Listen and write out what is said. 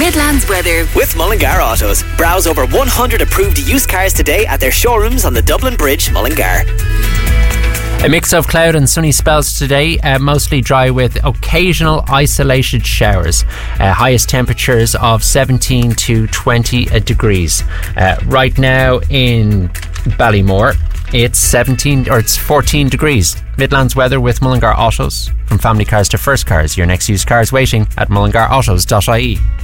Midlands weather with Mullingar Autos. Browse over 100 approved used cars today at their showrooms on the Dublin Bridge, Mullingar. A mix of cloud and sunny spells today, mostly dry with occasional isolated showers. Highest temperatures of 17 to 20 degrees. Right now in Ballymore, it's 14 degrees. Midlands weather with Mullingar Autos. From family cars to first cars, your next used car is waiting at mullingarautos.ie.